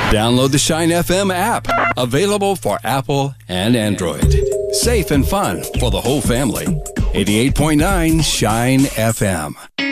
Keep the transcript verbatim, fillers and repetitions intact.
Download the Shine F M app, available for Apple and Android. Safe and fun for the whole family. eighty-eight point nine Shine F M.